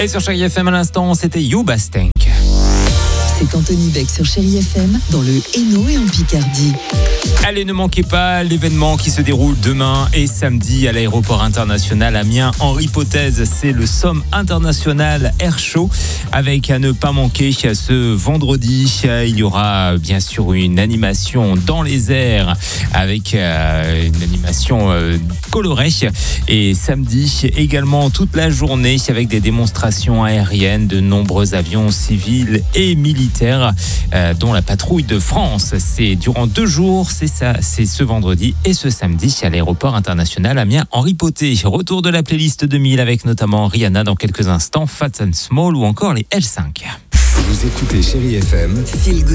Et sur Chérie FM à l'instant, c'était You Bastank. C'est Anthony Beck sur Chérie FM dans le Hainaut et en Picardie. Allez, ne manquez pas l'événement qui se déroule demain et samedi à l'aéroport international Amiens Henri Potez. C'est le Somme International Air Show avec à ne pas manquer ce vendredi. Il y aura bien sûr une animation dans les airs avec une animation colorée. Et samedi également toute la journée avec des démonstrations aériennes de nombreux avions civils et militaires dont la patrouille de France. C'est durant 2 jours, c'est ce vendredi et ce samedi à l'aéroport international Amiens Henri Potez. Retour de la playlist 2000 avec notamment Rihanna dans quelques instants, Fat and Small ou encore les L5. Vous écoutez Chérie FM.